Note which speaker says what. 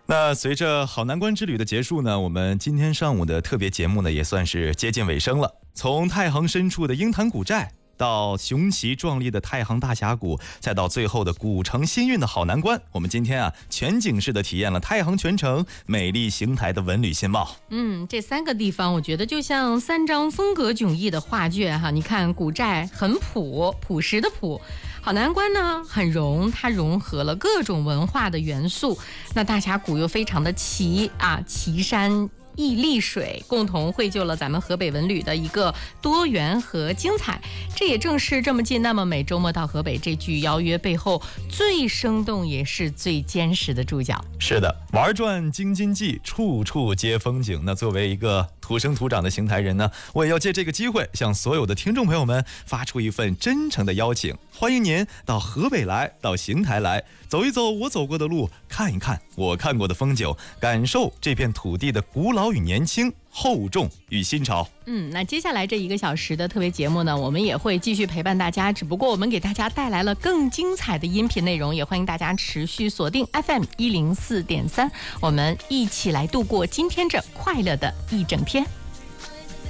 Speaker 1: 那随着好南关之旅的结束呢，我们今天上午的特别节目呢也算是接近尾声了。从太行深处的鹰潭古寨，到雄奇壮丽的太行大峡谷，再到最后的古城新韵的好南关，我们今天全景式的体验了太行全城美丽邢台的文旅新貌。
Speaker 2: 这3个地方我觉得就像3张风格迥异的画卷哈。你看古寨很朴实的朴，好南关呢很融，它融合了各种文化的元素。那大峡谷又非常的奇山屹丽水，共同绘就了咱们河北文旅的一个多元和精彩。这也正是这么近那么美，周末到河北这句邀约背后最生动也是最坚实的注脚。
Speaker 1: 是的，玩转京津冀，处处皆风景。那作为一个土生土长的邢台人呢，我也要借这个机会向所有的听众朋友们发出一份真诚的邀请，欢迎您到河北来，到邢台来，走一走我走过的路，看一看我看过的风景，感受这片土地的古老与年轻，厚重与新潮。
Speaker 2: 那接下来这1个小时的特别节目呢，我们也会继续陪伴大家，只不过我们给大家带来了更精彩的音频内容，也欢迎大家持续锁定 FM 104.3，我们一起来度过今天这快乐的一整天。